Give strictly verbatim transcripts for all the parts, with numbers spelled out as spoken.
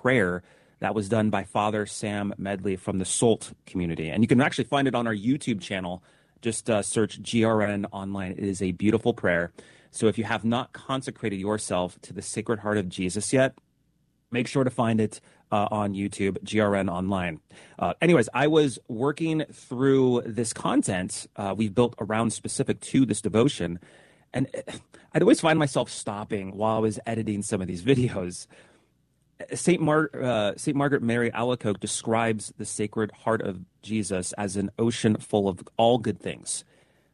prayer that was done by Father Sam Medley from the SOLT community. And you can actually find it on our YouTube channel. Just uh, search G R N online. It is a beautiful prayer. So if you have not consecrated yourself to the Sacred Heart of Jesus yet, make sure to find it uh, on YouTube, G R N online. Uh, anyways, I was working through this content uh, we've built around specific to this devotion. And I'd always find myself stopping while I was editing some of these videos. Saint Mar- uh, Saint Margaret Mary Alacoque describes the Sacred Heart of Jesus as an ocean full of all good things.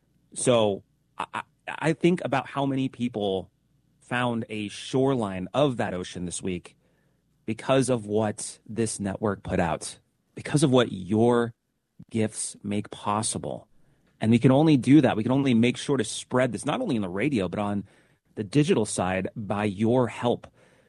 So I, I think about how many people found a shoreline of that ocean this week because of what this network put out, because of what your gifts make possible. And we can only do that. We can only make sure to spread this, not only on the radio, but on the digital side by your help.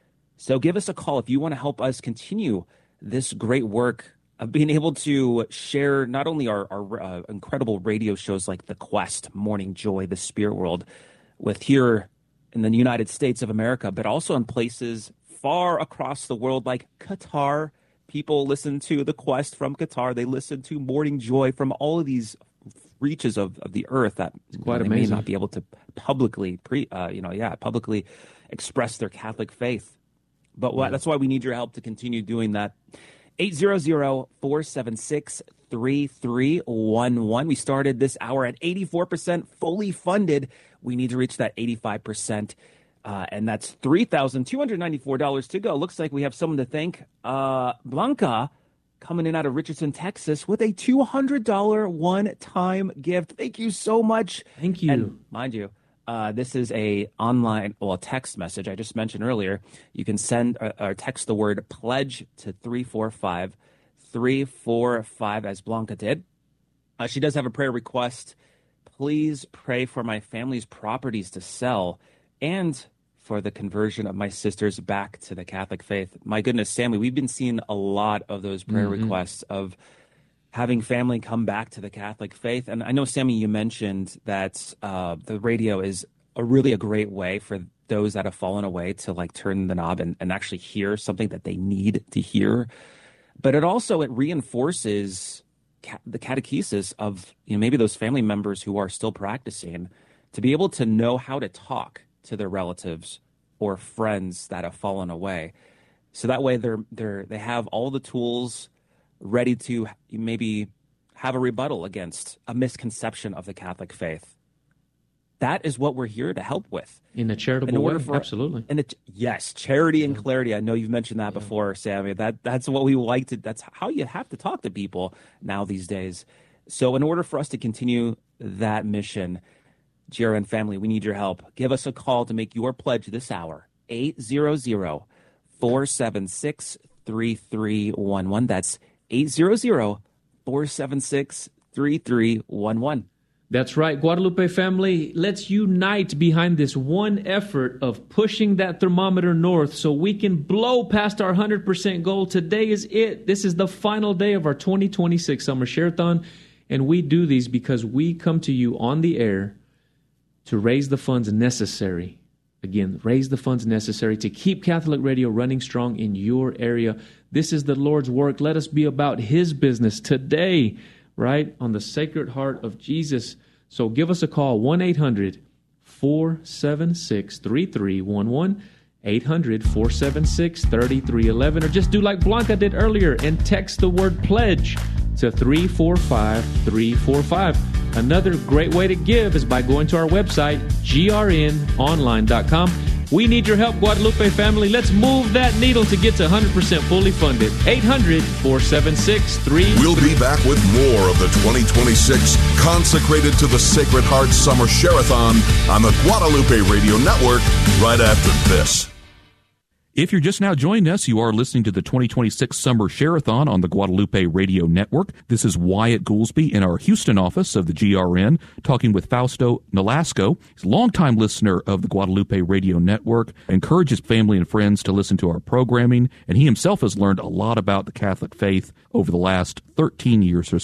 So give us a call if you want to help us continue this great work of being able to share not only our, our uh, incredible radio shows like The Quest, Morning Joy, The Spirit World, with here in the United States of America, but also in places far across the world like Qatar. People listen to The Quest from Qatar. They listen to Morning Joy from all of these reaches of, of the earth that quite they amazing. may not be able to publicly, pre, uh, you know, yeah, publicly express their Catholic faith. But what, yeah. that's why we need your help to continue doing that. eight hundred, four seven six, three three one one. We started this hour at eighty-four percent fully funded. We need to reach that eighty-five percent, uh, and that's three thousand two hundred ninety-four dollars to go. Looks like we have someone to thank. Uh, Blanca, coming in out of Richardson, Texas, with a two hundred dollars one-time gift. Thank you so much. Thank you. And mind you, Uh, this is a online, well, a text message I just mentioned earlier. You can send or, or text the word pledge to three four five three four five as Blanca did. Uh, she does have a prayer request. Please pray for my family's properties to sell and for the conversion of my sisters back to the Catholic faith. My goodness, Sammy, we've been seeing a lot of those prayer mm-hmm. requests of having family come back to the Catholic faith. And I know, Sammy, you mentioned that uh, the radio is a really a great way for those that have fallen away to like turn the knob and, and actually hear something that they need to hear. But it also, it reinforces ca- the catechesis of, you know, maybe those family members who are still practicing to be able to know how to talk to their relatives or friends that have fallen away. So that way they're, they're, they have all the tools ready to maybe have a rebuttal against a misconception of the Catholic faith. That is what we're here to help with. In a charitable way, for, absolutely. And it, yes, charity and yeah. clarity. I know you've mentioned that yeah. before, Sammy. That that's what we like to. That's how you have to talk to people now these days. So, in order for us to continue that mission, G R N family, we need your help. Give us a call to make your pledge this hour. eight hundred, four seven six, three three one one. That's eight hundred, four seven six, three three one one. That's right, Guadalupe family. Let's unite behind this one effort of pushing that thermometer north so we can blow past our one hundred percent goal. Today is it. This is the final day of our twenty twenty-six Summer Share-a-thon, and we do these because we come to you on the air to raise the funds necessary. Again, raise the funds necessary to keep Catholic radio running strong in your area. This is the Lord's work. Let us be about His business today, right, on the Sacred Heart of Jesus. So give us a call, one eight hundred, four seven six, three three one one, eight hundred, four seven six, three three one one, or just do like Blanca did earlier and text the word pledge to three four five three four five. Another great way to give is by going to our website, G R N online dot com. We need your help, Guadalupe family. Let's move that needle to get to one hundred percent fully funded. eight hundred, four seven six, three three one one. We'll be back with more of the twenty twenty-six Consecrated to the Sacred Heart Summer Share-a-thon on the Guadalupe Radio Network right after this. If you're just now joining us, you are listening to the twenty twenty-six Summer Share-a-thon on the Guadalupe Radio Network. This is Wyatt Goolsby in our Houston office of the G R N, talking with Fausto Nolasco. He's a longtime listener of the Guadalupe Radio Network, encourages family and friends to listen to our programming, and he himself has learned a lot about the Catholic faith over the last thirteen years or so.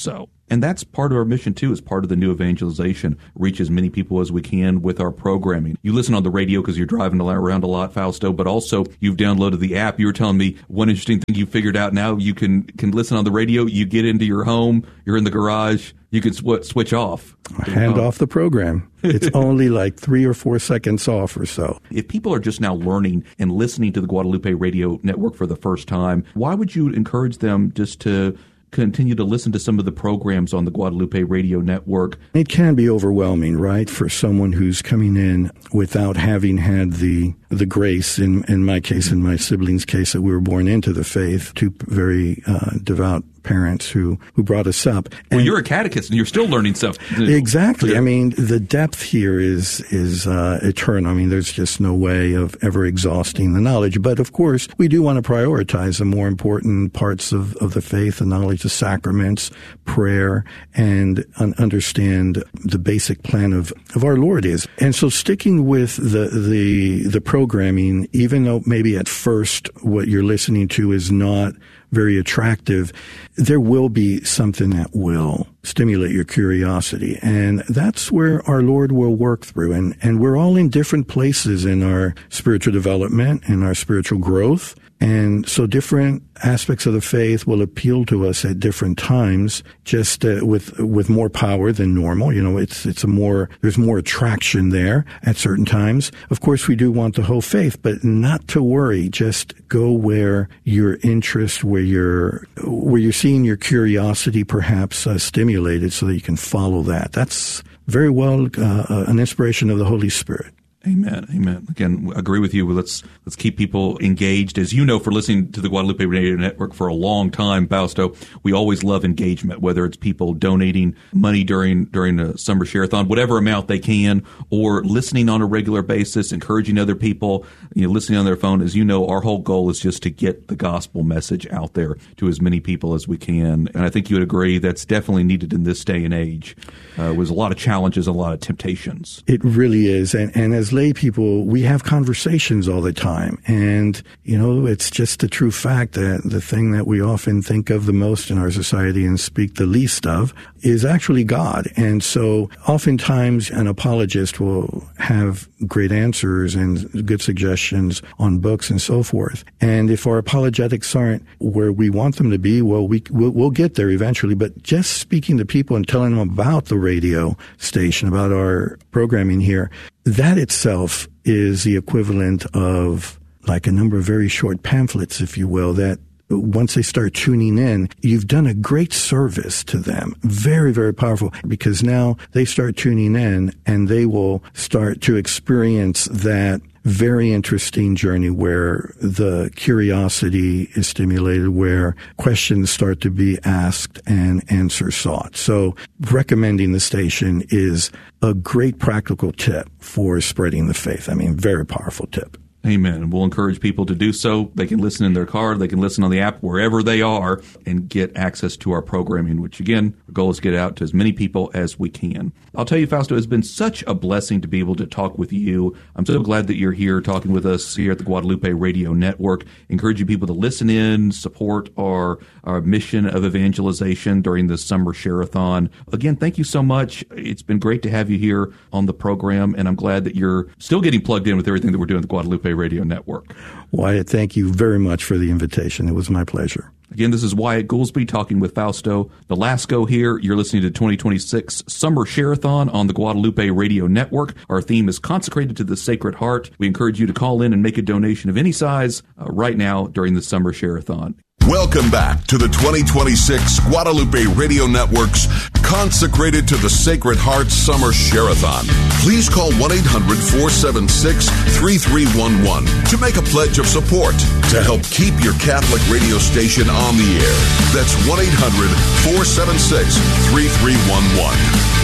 And that's part of our mission, too, as part of the new evangelization, reach as many people as we can with our programming. You listen on the radio because you're driving around a lot, Fausto, but also you've downloaded the app. You were telling me one interesting thing you figured out now. You can, can listen on the radio. You get into your home. You're in the garage. You can sw- switch off. Hand off the program. It's only like three or four seconds off or so. If people are just now learning and listening to the Guadalupe Radio Network for the first time, why would you encourage them just to continue to listen to some of the programs on the Guadalupe Radio Network? It can be overwhelming, right, for someone who's coming in without having had the the grace, in, in my case, in my siblings' case, that we were born into the faith, two very uh, devout parents who, who brought us up. And well, you're a catechist, and you're still learning stuff. Exactly. Yeah. I mean, the depth here is is uh, eternal. I mean, there's just no way of ever exhausting the knowledge. But, of course, we do want to prioritize the more important parts of, of the faith, the knowledge of sacraments, prayer, and un- understand the basic plan of, of our Lord is. And so sticking with the, the, the programming, even though maybe at first what you're listening to is not very attractive, there will be something that will stimulate your curiosity. And that's where our Lord will work through. And, and we're all in different places in our spiritual development and our spiritual growth. And so different aspects of the faith will appeal to us at different times, just uh, with with more power than normal. You know, it's it's a more there's more attraction there at certain times. Of course, we do want the whole faith, but not to worry. Just go where your interest, where you're where you're seeing your curiosity perhaps uh, stimulated, so that you can follow that. That's very well uh, an inspiration of the Holy Spirit. Amen. Amen. Again, agree with you. Let's let's keep people engaged. As you know, for listening to the Guadalupe Radio Network for a long time, Fausto, we always love engagement, whether it's people donating money during during the summer share-a-thon, whatever amount they can, or listening on a regular basis, encouraging other people, you know, listening on their phone. As you know, our whole goal is just to get the gospel message out there to as many people as we can. And I think you would agree that's definitely needed in this day and age. Uh, with a lot of challenges, a lot of temptations. It really is. And, and as lay people, we have conversations all the time. And, you know, it's just a true fact that the thing that we often think of the most in our society and speak the least of is actually God. And so oftentimes an apologist will have great answers and good suggestions on books and so forth. And if our apologetics aren't where we want them to be, well, we, we'll, we'll get there eventually. But just speaking to people and telling them about the radio station, about our programming here, that itself is the equivalent of like a number of very short pamphlets, if you will, that once they start tuning in, you've done a great service to them. Very, very powerful, because now they start tuning in and they will start to experience that very interesting journey where the curiosity is stimulated, where questions start to be asked and answers sought. So recommending the station is a great practical tip for spreading the faith. I mean, very powerful tip. Amen. And we'll encourage people to do so. They can listen in their car. They can listen on the app wherever they are and get access to our programming, which, again, the goal is to get out to as many people as we can. I'll tell you, Fausto, it's been such a blessing to be able to talk with you. I'm so glad that you're here talking with us here at the Guadalupe Radio Network, encouraging people to listen in, support our, our mission of evangelization during the summer share-a-thon. Again, thank you so much. It's been great to have you here on the program, and I'm glad that you're still getting plugged in with everything that we're doing at the Guadalupe Radio Network. Wyatt, thank you very much for the invitation. It was my pleasure. Again, this is Wyatt Goolsby talking with Fausto Nolasco here. You're listening to twenty twenty-six Summer Share-a-thon on the Guadalupe Radio Network. Our theme is consecrated to the Sacred Heart. We encourage you to call in and make a donation of any size uh, right now during the Summer Share-a-thon. Welcome back to the twenty twenty-six Guadalupe Radio Network's Consecrated to the Sacred Heart Summer Share-a-thon. Please call one eight hundred four seven six three three one one to make a pledge of support to help keep your Catholic radio station on the air. That's one eight hundred four seven six three three one one.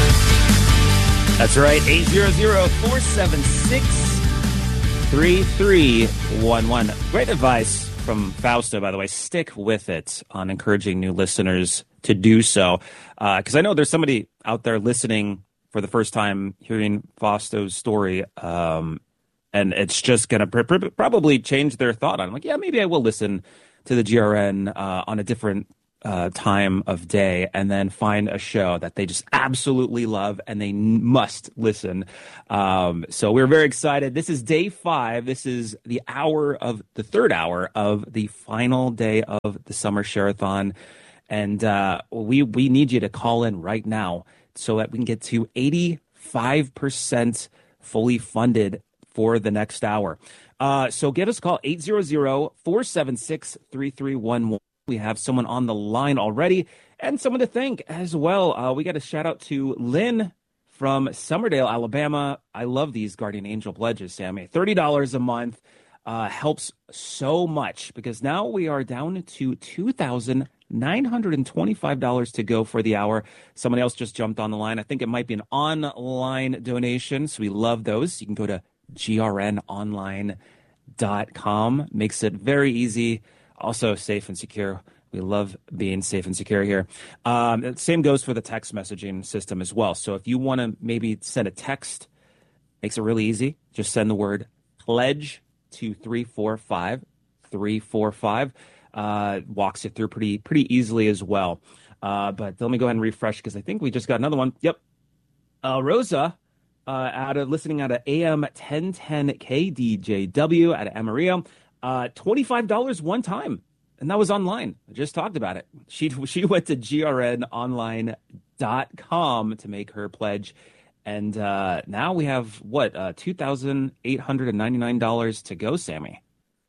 That's right, eight hundred four seven six three three one one. Great advice from Fausto, by the way. Stick with it on encouraging new listeners to do so. Because uh, I know there's somebody out there listening for the first time, hearing Fausto's story, um, and it's just going to pr- pr- probably change their thought on it. Like, yeah, maybe I will listen to the G R N uh, on a different uh, time of day and then find a show that they just absolutely love and they n- must listen. Um, so we're very excited. This is day five. This is the hour of the third hour of the final day of the Summer Share-a-thon. And uh, we, we need you to call in right now so that we can get to eighty-five percent fully funded for the next hour. Uh, so give us a call, eight hundred, four seven six, three three one one. We have someone on the line already and someone to thank as well. Uh, we got a shout out to Lynn from Summerdale, Alabama. I love these Guardian Angel pledges, Sammy. thirty dollars a month uh, helps so much because now we are down to two thousand nine hundred twenty-five dollars to go for the hour. Someone else just jumped on the line. I think it might be an online donation, so we love those. You can go to G R N online dot com. Makes it very easy. Also safe and secure. We love being safe and secure here. Um, same goes for the text messaging system as well. So if you want to maybe send a text, makes it really easy. Just send the word pledge to three four five three four five. Uh, walks it through pretty pretty easily as well. Uh, but let me go ahead and refresh because I think we just got another one. Yep. Uh, Rosa, uh, out of listening out of A M ten ten K D J W out of Amarillo. Uh, twenty-five dollars one time, and that was online. I just talked about it. She she went to G R N online dot com to make her pledge, and uh, now we have, what, uh, two thousand eight hundred ninety-nine dollars to go, Sammy.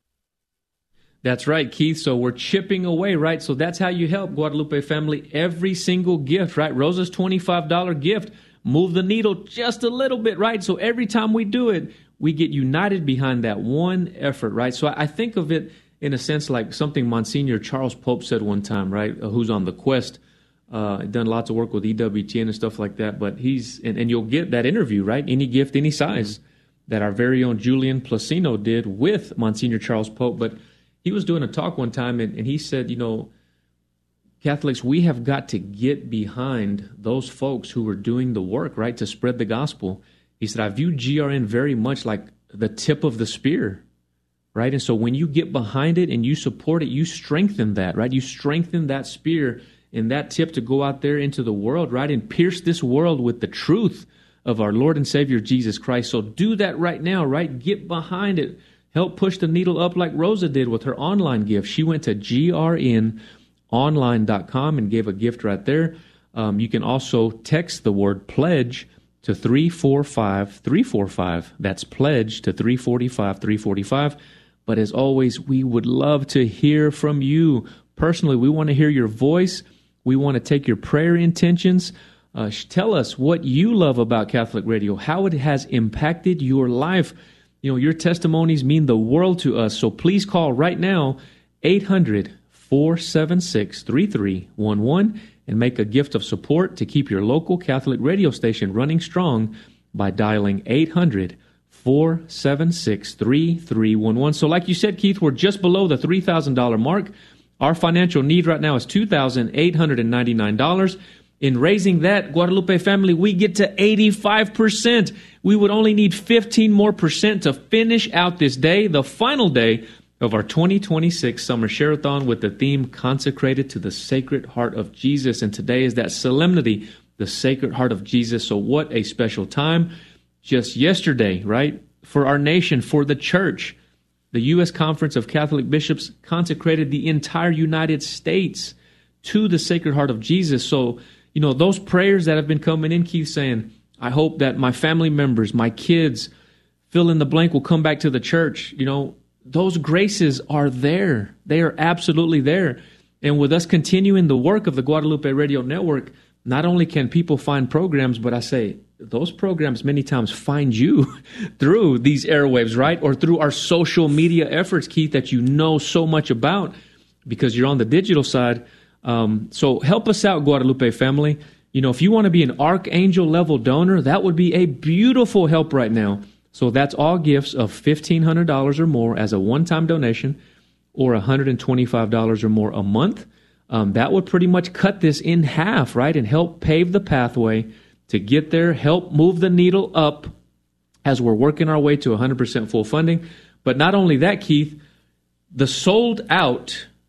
That's right, Keith. So we're chipping away, right? So that's how you help, Guadalupe family. Every single gift, right? Rosa's twenty-five dollars gift, move the needle just a little bit, right? So every time we do it, we get united behind that one effort, right? So I think of it in a sense like something Monsignor Charles Pope said one time, right? Uh, who's on the Quest, uh, done lots of work with E W T N and stuff like that. But he's, and, and you'll get that interview, right? Any gift, any size, mm-hmm. that our very own Julian Placino did with Monsignor Charles Pope. But he was doing a talk one time, and, and he said, you know, Catholics, we have got to get behind those folks who are doing the work, right, to spread the gospel. He said, I view G R N very much like the tip of the spear, right? And so when you get behind it and you support it, you strengthen that, right? You strengthen that spear and that tip to go out there into the world, right, and pierce this world with the truth of our Lord and Savior Jesus Christ. So do that right now, right? Get behind it. Help push the needle up like Rosa did with her online gift. She went to G R N online dot com and gave a gift right there. Um, you can also text the word pledge to three four five three four five. That's pledge to three four five three four five. But as always, we would love to hear from you. Personally, we want to hear your voice. We want to take your prayer intentions. Uh, tell us what you love about Catholic Radio, how it has impacted your life. You know, your testimonies mean the world to us. So please call right now, eight hundred, four seven six, three three one one, and make a gift of support to keep your local Catholic radio station running strong by dialing eight hundred, four seven six, three three one one. So like you said, Keith, we're just below the three thousand dollars mark. Our financial need right now is two thousand eight hundred ninety-nine dollars. In raising that, Guadalupe family, we get to eighty-five percent. We would only need fifteen more percent to finish out this day, the final day of our twenty twenty-six Summer Share-a-thon with the theme consecrated to the Sacred Heart of Jesus. And today is that solemnity, the Sacred Heart of Jesus. So what a special time. Just yesterday, right, for our nation, for the church, the U S Conference of Catholic Bishops consecrated the entire United States to the Sacred Heart of Jesus. So, you know, those prayers that have been coming in, Keith, saying, I hope that my family members, my kids, fill in the blank, will come back to the church. You know, those graces are there. They are absolutely there. And with us continuing the work of the Guadalupe Radio Network, not only can people find programs, but I say those programs many times find you through these airwaves, right? Or through our social media efforts, Keith, that you know so much about because you're on the digital side. Um, so help us out, Guadalupe family. You know, if you want to be an archangel level donor, that would be a beautiful help right now. So that's all gifts of fifteen hundred dollars or more as a one-time donation, or one hundred twenty-five dollars or more a month. Um, that would pretty much cut this in half, right? And help pave the pathway to get there, help move the needle up as we're working our way to one hundred percent full funding. But not only that, Keith, the sold out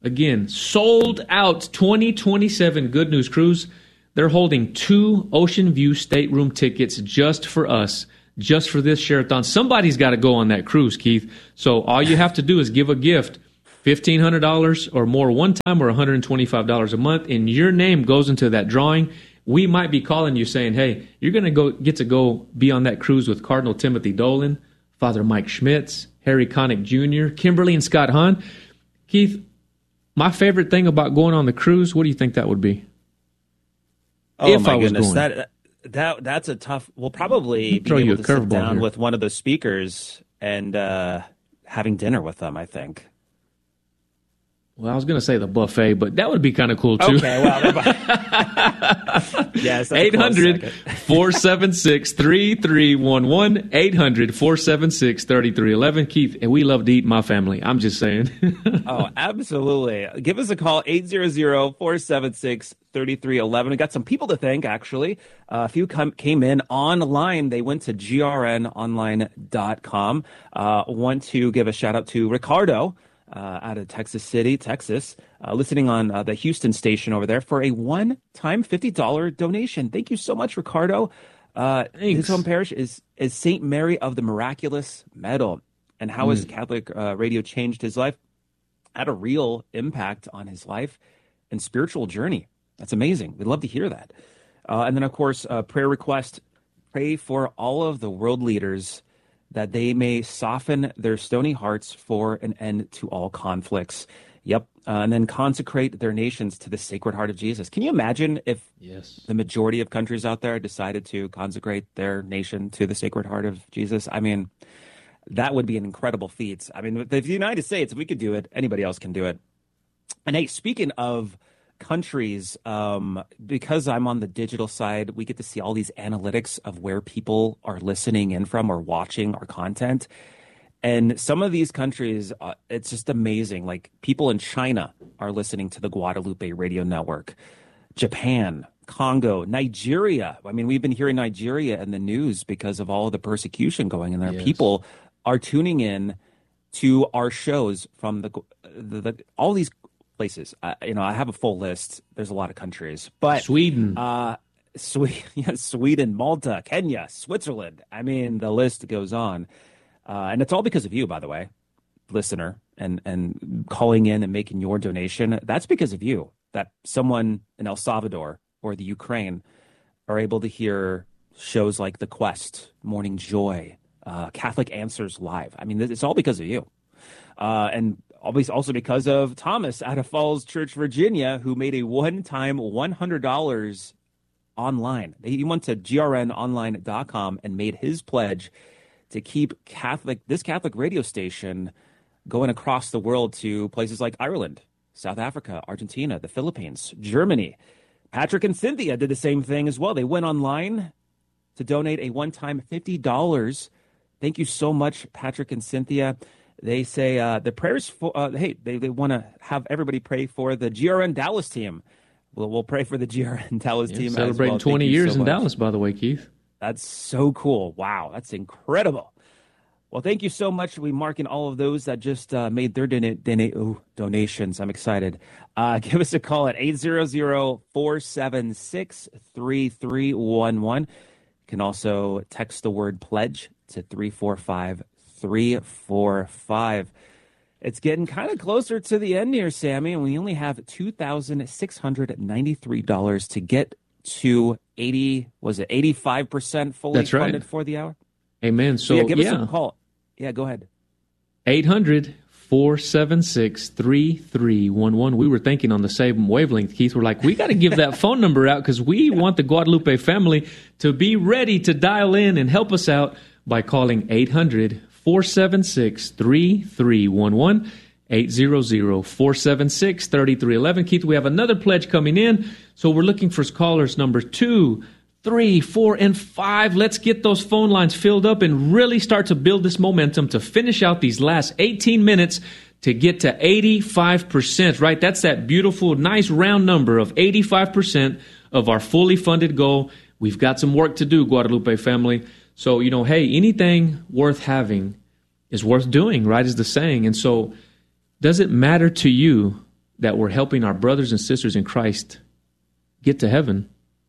Again, sold out twenty twenty-seven Good News Cruise. They're holding two Ocean View stateroom tickets just for us, just for this Share-a-thon. Somebody's got to go on that cruise, Keith. So all you have to do is give a gift, fifteen hundred dollars or more one time or one hundred twenty-five dollars a month, and your name goes into that drawing. We might be calling you saying, hey, you're going to go get to go be on that cruise with Cardinal Timothy Dolan, Father Mike Schmitz, Harry Connick Junior, Kimberly and Scott Hahn. Keith, my favorite thing about going on the cruise, what do you think that would be? Oh, if my I was goodness. going. That, that, that's a tough... We'll probably be Throw you able a to sit curveball down here. with one of the speakers and uh, having dinner with them, I think. Well, I was going to say the buffet, but that would be kind of cool, too. Okay, well... yes, eight hundred, four seven six, three three one one. eight hundred, four seven six, three three one one. Keith, and we love to eat in my family. I'm just saying. Oh, absolutely. Give us a call, eight hundred, four seven six, three three one one. We got some people to thank, actually. Uh, a few come, came in online. They went to G R N online dot com. Uh, want to give a shout out to Ricardo uh, out of Texas City, Texas, uh, listening on uh, the Houston station over there for a one-time fifty dollars donation. Thank you so much, Ricardo. Uh, his home parish is, is Saint Mary of the Miraculous Medal. And how has Catholic uh, radio changed his life? Had a real impact on his life and spiritual journey. That's amazing. We'd love to hear that. Uh, and then, of course, uh, prayer request. Pray for all of the world leaders that they may soften their stony hearts for an end to all conflicts. Yep. Uh, and then consecrate their nations to the Sacred Heart of Jesus. Can you imagine if Yes. the majority of countries out there decided to consecrate their nation to the Sacred Heart of Jesus? I mean, that would be an incredible feat. I mean, if the United States, if we could do it, anybody else can do it. And hey, speaking of countries, um, because I'm on the digital side, we get to see all these analytics of where people are listening in from or watching our content. And some of these countries, uh, it's just amazing. Like people in China are listening to the Guadalupe Radio Network, Japan, Congo, Nigeria. I mean, we've been hearing Nigeria in the news because of all of the persecution going in there. Yes. People are tuning in to our shows from the, the, the all these places. Uh, you know, I have a full list. There's a lot of countries, but Sweden. uh, Sweden, yeah, Sweden, Malta, Kenya, Switzerland. I mean, the list goes on, uh, and it's all because of you, by the way, listener, and and calling in and making your donation. That's because of you. That someone in El Salvador or the Ukraine are able to hear shows like The Quest, Morning Joy, uh, Catholic Answers Live. I mean, it's all because of you. Uh, and always also because of Thomas out of Falls Church, Virginia, who made a one-time one hundred dollars online. He went to G R N online dot com and made his pledge to keep Catholic this Catholic radio station going across the world to places like Ireland, South Africa, Argentina, the Philippines, Germany. Patrick and Cynthia did the same thing as well. They went online to donate a one-time fifty dollars. Thank you so much, Patrick and Cynthia. They say uh, the prayers for, uh, hey, they, they want to have everybody pray for the G R N Dallas team. We'll, we'll pray for the G R N Dallas Yeah, team celebrating as well. twenty Thank you years so in much. Dallas, by the way, Keith. That's so cool. Wow, that's incredible. Well, thank you so much. We marking all of those that just uh, made their dona- dona- ooh, donations. I'm excited. Uh, give us a call at eight hundred, four seven six, three three one one. You can also text the word pledge to three four five three four five. It's getting kind of closer to the end here, Sammy, and we only have two thousand six hundred ninety-three dollars to get to eighty, was it eighty-five percent fully That's right. funded for the hour? Amen. So, yeah, give yeah. us a call. Yeah, go ahead. eight hundred, four seven six, three three one one. We were thinking on the same wavelength, Keith. We're like, we got to give that phone number out because we want the Guadalupe family to be ready to dial in and help us out by calling eight hundred, four seven six, three three one one. eight hundred, four seven six, three three one one. Keith, we have another pledge coming in, so we're looking for callers number two, three, four, and five. Let's get those phone lines filled up and really start to build this momentum to finish out these last eighteen minutes to get to eighty-five percent, right? That's that beautiful, nice round number of eighty-five percent of our fully funded goal. We've got some work to do, Guadalupe family. So, you know, hey, anything worth having is worth doing, right, is the saying. And so does it matter to you that we're helping our brothers and sisters in Christ get to heaven,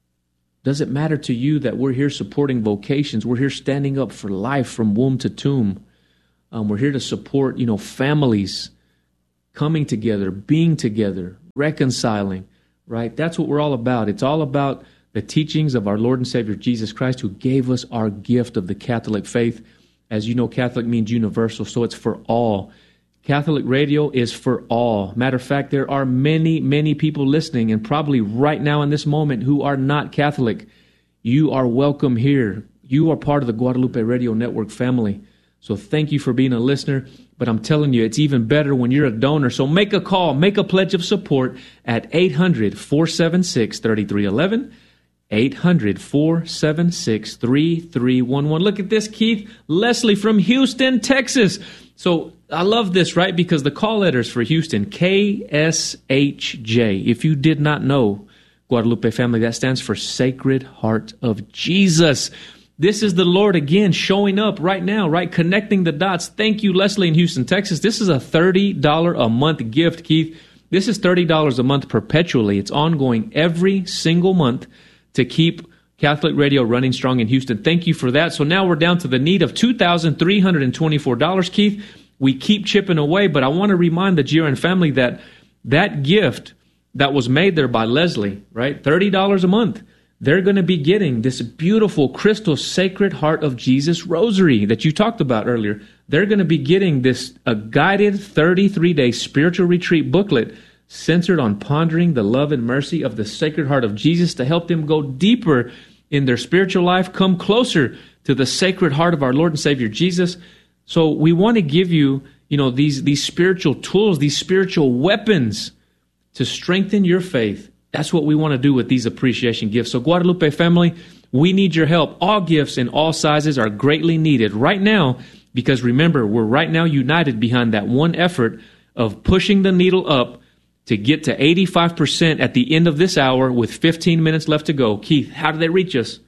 does it matter to you that we're here supporting vocations? We're here standing up for life from womb to tomb. Um, we're here to support, you know, families coming together, being together, reconciling, right? That's what we're all about. It's all about the teachings of our Lord and Savior Jesus Christ, who gave us our gift of the Catholic faith. As you know, Catholic means universal, so it's for all. Catholic radio is for all. Matter of fact, there are many, many people listening, and probably right now in this moment, who are not Catholic. You are welcome here. You are part of the Guadalupe Radio Network family. So thank you for being a listener. But I'm telling you, it's even better when you're a donor. So make a call, make a pledge of support at eight hundred, four seven six, three three one one. eight hundred, four seven six, three three one one. Look at this, Keith. Leslie from Houston, Texas. So I love this, right? Because the call letters for Houston, K S H J. If you did not know, Guadalupe family, that stands for Sacred Heart of Jesus. This is the Lord again showing up right now, right? Connecting the dots. Thank you, Leslie in Houston, Texas. This is a thirty dollars a month gift, Keith. This is thirty dollars a month perpetually. It's ongoing every single month to keep Catholic Radio running strong in Houston. Thank you for that. So now we're down to the need of two thousand three hundred twenty-four dollars, Keith. We keep chipping away, but I want to remind the G R N family that that gift that was made there by Leslie, right, thirty dollars a month, they're going to be getting this beautiful crystal Sacred Heart of Jesus rosary that you talked about earlier. They're going to be getting this a guided thirty-three day spiritual retreat booklet centered on pondering the love and mercy of the Sacred Heart of Jesus to help them go deeper in their spiritual life, come closer to the Sacred Heart of our Lord and Savior Jesus. So we want to give you, you know, these, these spiritual tools, these spiritual weapons to strengthen your faith. That's what we want to do with these appreciation gifts. So Guadalupe family, we need your help. All gifts in all sizes are greatly needed right now, because remember, we're right now united behind that one effort of pushing the needle up to get to eighty-five percent at the end of this hour with fifteen minutes left to go. Keith, how do they reach us?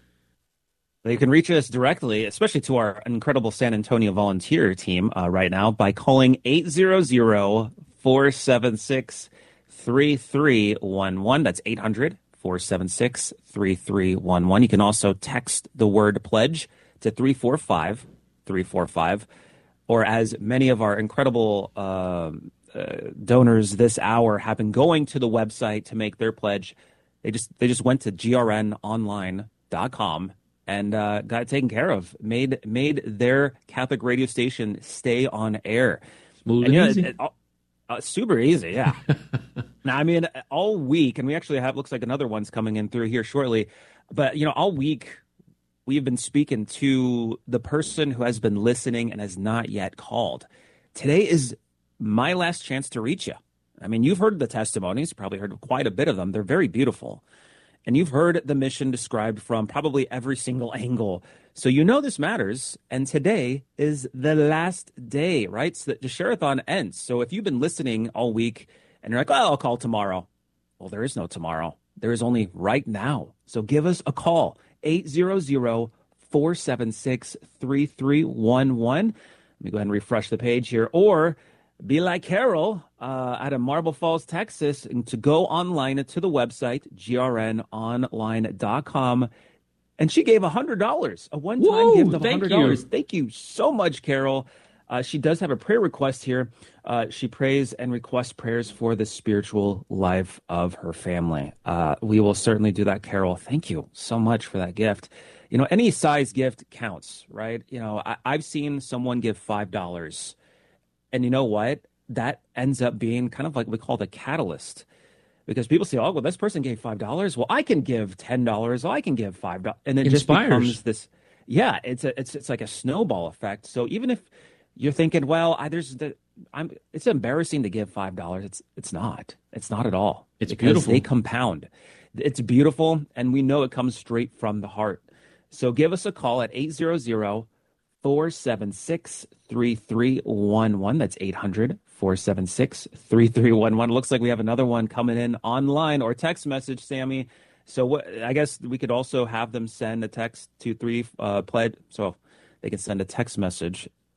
They can reach us directly, especially to our incredible San Antonio volunteer team uh, right now, by calling eight hundred, four seven six, three three one one. That's eight hundred, four seven six, three three one one. You can also text the word pledge to three four five, three four five, or as many of our incredible um, uh, donors this hour have been going to the website to make their pledge. They just they just went to G R N online dot com and uh, got it taken care of, made made their Catholic radio station stay on air. Smooth and, and you know, easy. It, it, uh, super easy, yeah. Now, I mean, all week, and we actually have, looks like another one's coming in through here shortly, but, you know, all week we've been speaking to the person who has been listening and has not yet called. Today is my last chance to reach you. I mean, you've heard the testimonies, probably heard quite a bit of them. They're very beautiful. And you've heard the mission described from probably every single angle. So you know this matters. And today is the last day, right? So the Share-a-thon ends. So if you've been listening all week and you're like, oh, I'll call tomorrow. Well, there is no tomorrow. There is only right now. So give us a call, eight hundred, four seven six, three three one one. Let me go ahead and refresh the page here. Or be like Carol uh, out of Marble Falls, Texas, and to go online to the website, G R N online dot com. And she gave one hundred dollars, a one-time Whoa, gift of thank one hundred dollars. you. Thank you so much, Carol. Uh, she does have a prayer request here. Uh, she prays and requests prayers for the spiritual life of her family. Uh, we will certainly do that, Carol. Thank you so much for that gift. You know, any size gift counts, right? You know, I, I've seen someone give five dollars. And you know what? That ends up being kind of like we call the catalyst. Because people say, oh, well, this person gave five dollars. Well, I can give ten dollars. Well, I can give five dollars. And it, it just inspires. becomes this, yeah, it's a, it's it's like a snowball effect. So even if you're thinking, well, I, there's the, I'm, it's embarrassing to give five dollars. It's it's not. It's not at all. It's because beautiful. They compound. It's beautiful, and we know it comes straight from the heart. So give us a call at eight hundred, four seven six, three three one one. That's eight hundred, four seven six, three three one one. Looks like we have another one coming in online or text message, Sammy. So what, I guess we could also have them send a text to three uh, pledge. So they can send a text message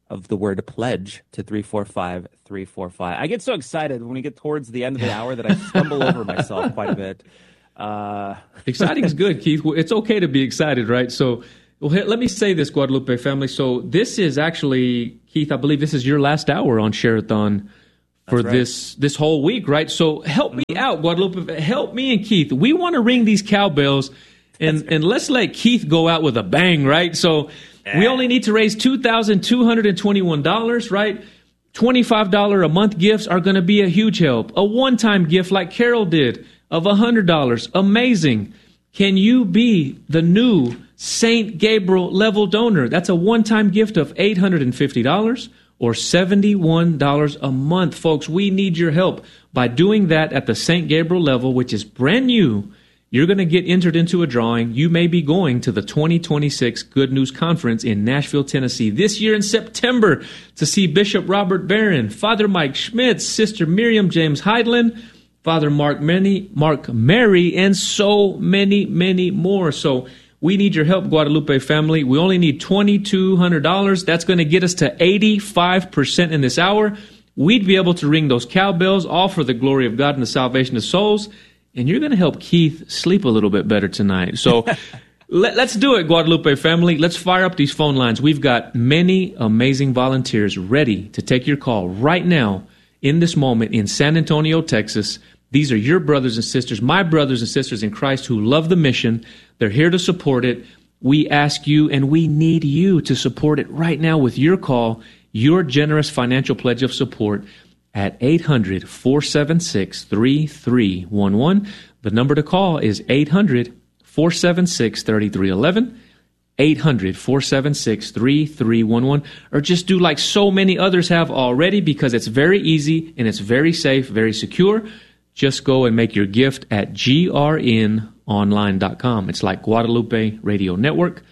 of the word pledge to three four five, three four five. I get so excited when we get towards the end of the hour that I stumble over myself quite a bit. Uh... Exciting is good, Keith. It's okay to be excited, right? So well, let me say this, Guadalupe family. So this is actually, Keith, I believe this is your last hour on Share-a-thon for right. this this whole week, right? So help me out, Guadalupe. Help me and Keith. We want to ring these cowbells, and, right. and let's let Keith go out with a bang, right? So we only need to raise two thousand two hundred twenty-one dollars, right? twenty-five dollars a month gifts are going to be a huge help. A one-time gift like Carol did of one hundred dollars. Amazing. Can you be the new Saint Gabriel level donor? That's a one-time gift of eight hundred fifty dollars or seventy-one dollars a month. Folks, we need your help. By doing that at the Saint Gabriel level, which is brand new, you're going to get entered into a drawing. You may be going to the twenty twenty-six Good News Conference in Nashville, Tennessee this year in September to see Bishop Robert Barron, Father Mike Schmitz, Sister Miriam James Heidland, Father Mark Many, Mark Mary, and so many, many more. So we need your help, Guadalupe family. We only need two thousand two hundred dollars. That's going to get us to eighty-five percent in this hour. We'd be able to ring those cowbells, all for the glory of God and the salvation of souls. And you're going to help Keith sleep a little bit better tonight. So let, let's do it, Guadalupe family. Let's fire up these phone lines. We've got many amazing volunteers ready to take your call right now in this moment in San Antonio, Texas. These are your brothers and sisters, my brothers and sisters in Christ who love the mission. They're here to support it. We ask you and we need you to support it right now with your call, your generous financial pledge of support at eight hundred, four seven six, three three one one. The number to call is eight hundred, four seven six, three three one one, eight hundred, four seven six, three three one one, or just do like so many others have already because it's very easy and it's very safe, very secure. Just go and make your gift at G R N online dot com. It's like Guadalupe Radio Network,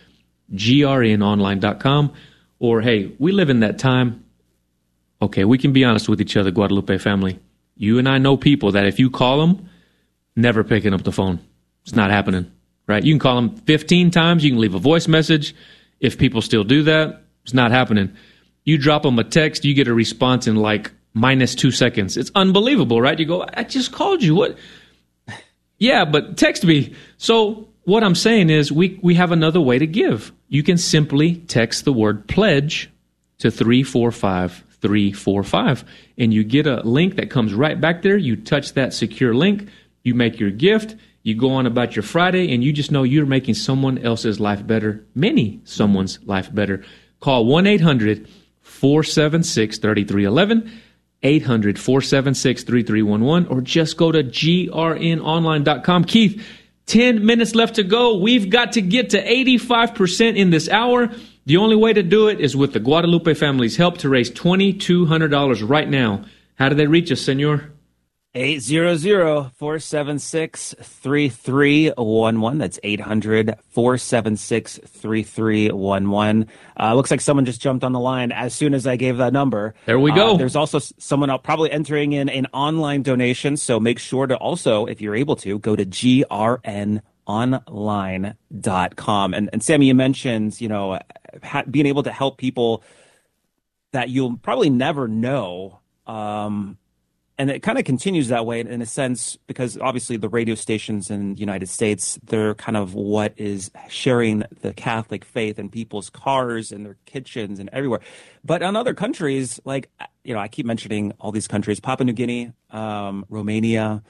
G R N online dot com. Or, hey, we live in that time. Okay, we can be honest with each other, Guadalupe family. You and I know people that if you call them, never picking up the phone. It's not happening, right? You can call them fifteen times. You can leave a voice message. If people still do that, it's not happening. You drop them a text, you get a response in like minus two seconds. It's unbelievable, right? You go, I just called you. What? Yeah, but text me. So what I'm saying is we, we have another way to give. You can simply text the word pledge to three four five, three four five, and you get a link that comes right back there. You touch that secure link. You make your gift. You go on about your Friday, and you just know you're making someone else's life better, many someone's life better. Call one eight hundred, four seven six, three three one one, eight hundred, four seven six, three three one one, or just go to G R N online dot com. Keith, ten minutes left to go. We've got to get to eighty-five percent in this hour. The only way to do it is with the Guadalupe family's help to raise two thousand two hundred dollars right now. How do they reach us, Senor? eight hundred, four seven six, three three one one. That's eight hundred, four seven six, three three one one. Uh, looks like someone just jumped on the line as soon as I gave that number. There we go. Uh, there's also someone out probably entering in an online donation, so make sure to also, if you're able to, go to G R N online dot com. And, and Sammy, you mentioned, you know, ha- being able to help people that you'll probably never know. Um, and it kind of continues that way in a sense, because obviously the radio stations in the United States, they're kind of what is sharing the Catholic faith in people's cars and their kitchens and everywhere. But in other countries, like, you know, I keep mentioning all these countries, Papua New Guinea, um, Romania,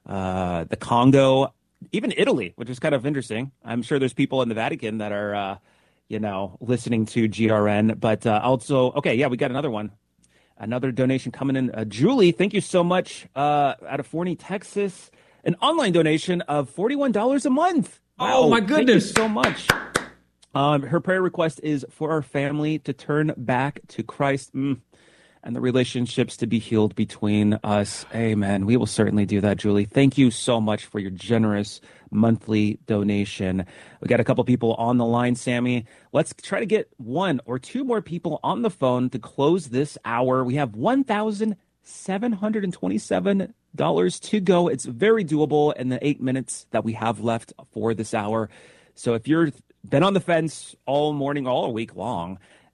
uh, the Congo, even Italy, which is kind of interesting. I'm sure there's people in the Vatican that are, uh, you know, listening to G R N. But uh, also, okay, yeah, we got another one. Another donation coming in. Uh, Julie, thank you so much. Uh, out of Forney, Texas. An online donation of forty-one dollars a month. Wow, oh, my goodness. Thank you so much. Um, her prayer request is for our family to turn back to Christ. Mm. And the relationships to be healed between us. Amen. We will certainly do that, Julie. Thank you so much for your generous monthly donation. We got a couple people on the line, Sammy. Let's try to get one or two more people on the phone to close this hour. We have one thousand seven hundred twenty-seven dollars to go. It's very doable in the eight minutes that we have left for this hour. So if you've been on the fence all morning, all week long,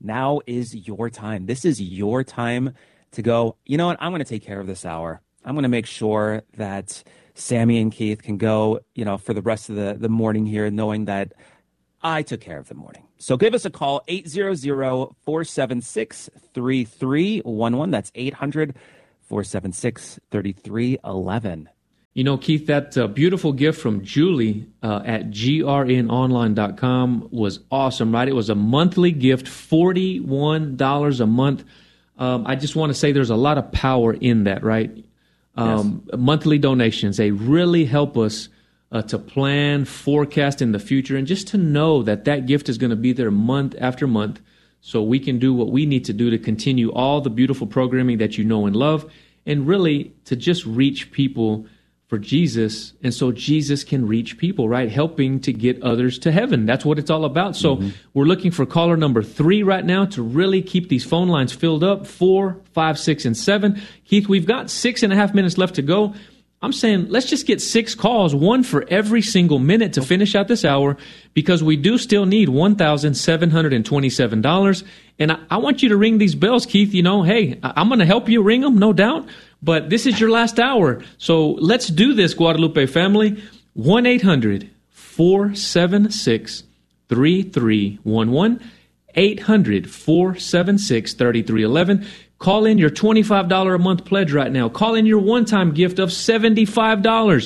now is your time. This is your time to go, you know what, I'm going to take care of this hour. I'm going to make sure that Sammy and Keith can go, you know, for the rest of the, the morning here, knowing that I took care of the morning. So give us a call, eight hundred, four seven six, three three one one. That's eight hundred, four seven six, three three one one. You know, Keith, that uh, beautiful gift from Julie uh, at G R N online dot com was awesome, right? It was a monthly gift, forty-one dollars a month. Um, I just want to say there's a lot of power in that, right? Um, yes. Monthly donations, they really help us uh, to plan, forecast in the future, and just to know that that gift is going to be there month after month so we can do what we need to do to continue all the beautiful programming that you know and love, and really to just reach people for Jesus, and so Jesus can reach people, right? Helping to get others to heaven. That's what it's all about. So mm-hmm. we're looking for caller number three right now to really keep these phone lines filled up, four, five, six, and seven. Keith, we've got six and a half minutes left to go. I'm saying let's just get six calls, one for every single minute to finish out this hour, because we do still need one thousand seven hundred twenty-seven dollars. And I, I want you to ring these bells, Keith. You know, hey, I, I'm going to help you ring them, no doubt. But this is your last hour. So let's do this, Guadalupe family. one eight hundred, four seven six, three three one one. eight hundred, four seven six, three three one one. Call in your twenty-five dollars a month pledge right now. Call in your one-time gift of seventy-five dollars.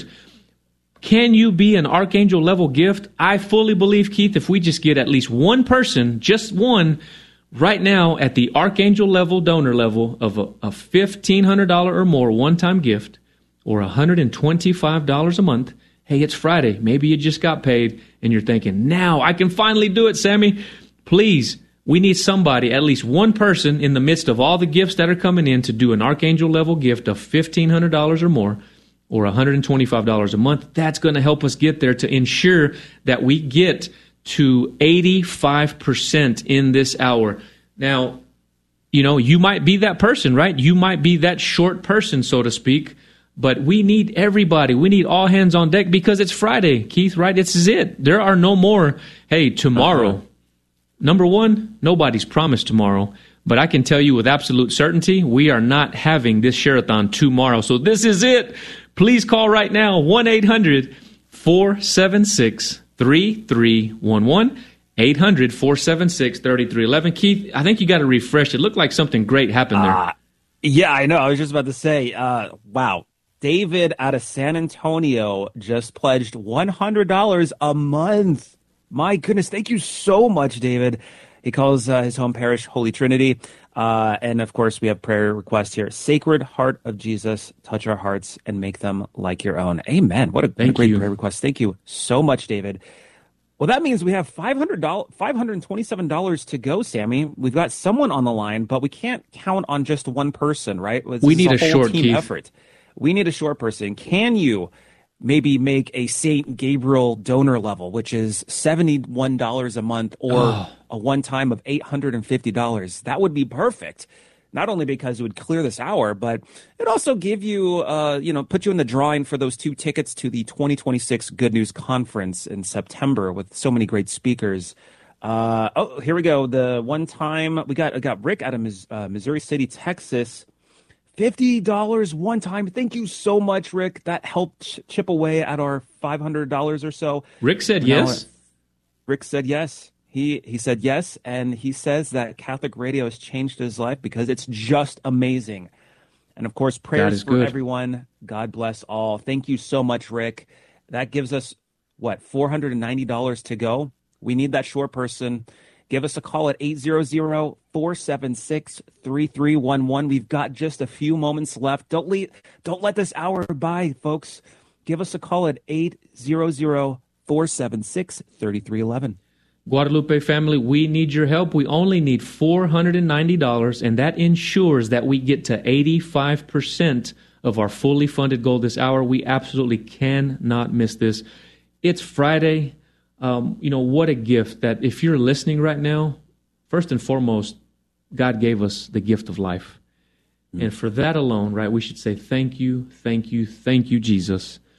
Can you be an Archangel level gift? I fully believe, Keith, if we just get at least one person, just one, right now at the Archangel level, donor level of a, a fifteen hundred dollars or more one-time gift, or one hundred twenty-five dollars a month. Hey, it's Friday. Maybe you just got paid and you're thinking, now I can finally do it, Sammy. Please, we need somebody, at least one person in the midst of all the gifts that are coming in, to do an Archangel level gift of fifteen hundred dollars or more, or one hundred twenty-five dollars a month. That's going to help us get there to ensure that we get to eighty-five percent in this hour. Now, you know, you might be that person, right? You might be that short person, so to speak, but we need everybody. We need all hands on deck, because it's Friday, Keith, right? This is it. There are no more, hey, tomorrow. Uh-huh. Number one, nobody's promised tomorrow, but I can tell you with absolute certainty, we are not having this Share-a-thon tomorrow. So this is it. Please call right now, one eight hundred, four seven six, three three one one, eight hundred, four seven six, three three one one. Keith, I think you got to refresh. It looked like something great happened there. Uh, yeah, I know. I was just about to say, uh, wow. David out of San Antonio just pledged one hundred dollars a month. My goodness, thank you so much, David. He calls uh, his home parish Holy Trinity. Uh, and, of course, we have prayer requests here. Sacred Heart of Jesus, touch our hearts and make them like your own. Amen. What a, what a great you. prayer request. Thank you so much, David. Well, that means we have five hundred dollars, five hundred twenty-seven dollars to go, Sammy. We've got someone on the line, but we can't count on just one person, right? This we need a, a short team Keith. effort. We need a short person. Can you maybe make a Saint Gabriel donor level, which is seventy-one dollars a month, or oh. a one-time of eight hundred fifty dollars? That would be perfect. Not only because it would clear this hour, but it also give you, uh, you know, put you in the drawing for those two tickets to the twenty twenty-six Good News Conference in September with so many great speakers. Uh, oh, here we go. The one time we got, we got Rick out of uh, Missouri City, Texas. fifty dollars one time. Thank you so much, Rick. That helped ch- chip away at our five hundred dollars or so. Rick said now, yes. Rick said yes. He he said yes, and he says that Catholic radio has changed his life because it's just amazing. And, of course, prayers for good. everyone. God bless all. Thank you so much, Rick. That gives us, what, four hundred ninety dollars to go? We need that short person. Give us a call at eight hundred, four seven six, three three one one. We've got just a few moments left. Don't, le- don't let this hour by, folks. Give us a call at eight hundred, four seven six, three three one one. Guadalupe family, we need your help. We only need four hundred ninety dollars, and that ensures that we get to eighty-five percent of our fully funded goal this hour. We absolutely cannot miss this. It's Friday. Um, you know, what a gift that if you're listening right now, first and foremost, God gave us the gift of life. Mm. And for that alone, right, we should say thank you, thank you, thank you, Jesus.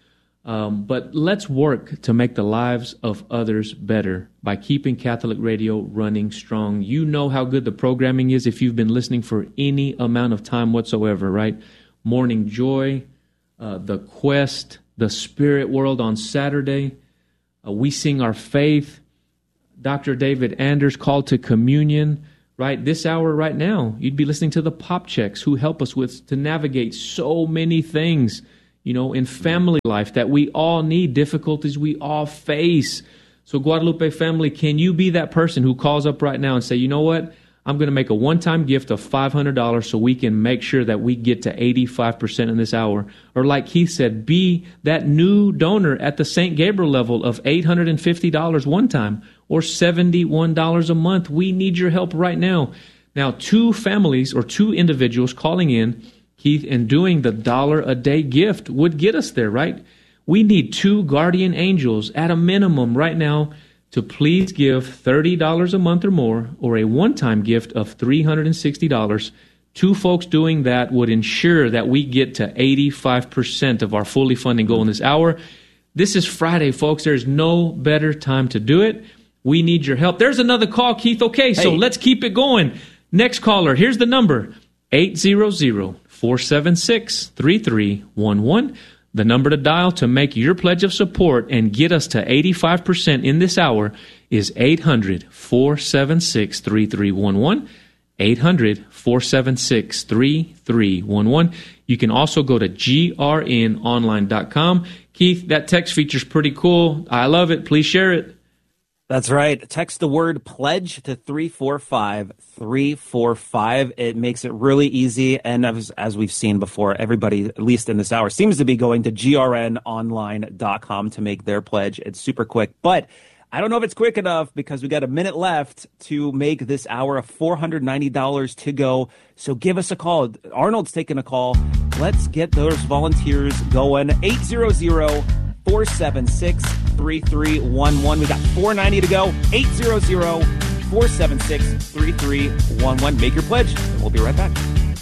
Um, but let's work to make the lives of others better by keeping Catholic radio running strong. You know how good the programming is if you've been listening for any amount of time whatsoever, right? Morning Joy, uh, The Quest, The Spirit World on Saturday. Uh, we Sing Our Faith. Doctor David Anders, Call to Communion. Right, this hour right now, you'd be listening to the Pop Checks, who help us with to navigate so many things, you know, in family life that we all need, difficulties we all face. So Guadalupe family, can you be that person who calls up right now and say, you know what, I'm going to make a one-time gift of five hundred dollars so we can make sure that we get to eighty-five percent in this hour. Or like Keith said, be that new donor at the Saint Gabriel level of eight hundred fifty dollars one time or seventy-one dollars a month. We need your help right now. Now, two families or two individuals calling in, Keith, and doing the dollar a day gift would get us there, right? We need two guardian angels at a minimum right now to please give thirty dollars a month or more, or a one-time gift of three hundred sixty dollars. Two folks doing that would ensure that we get to eighty-five percent of our fully funding goal in this hour. This is Friday, folks. There's no better time to do it. We need your help. There's another call, Keith. Okay, so hey. Let's keep it going. Next caller, here's the number, eight hundred, four seven six, three three one one. The number to dial to make your pledge of support and get us to eighty-five percent in this hour is eight hundred, four seven six, three three one one. eight hundred, four seven six, three three one one. You can also go to G R N online dot com. Keith, that text feature's pretty cool. I love it. Please share it. That's right. Text the word pledge to three four five three four five. It makes it really easy. And as, as we've seen before, everybody, at least in this hour, seems to be going to G R N online dot com to make their pledge. It's super quick. But I don't know if it's quick enough because we got a minute left to make this hour of four hundred ninety dollars to go. So give us a call. Arnold's taking a call. Let's get those volunteers going. eight hundred, four seven six, three three one one. We got four ninety to go. eight hundred, four seven six, three three one one. Make your pledge, and we'll be right back.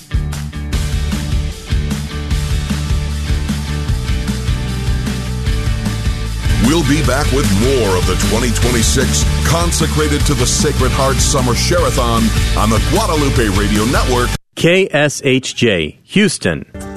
We'll be back with more of the twenty twenty-six Consecrated to the Sacred Heart Summer Share-a-thon on the Guadalupe Radio Network. K S H J, Houston.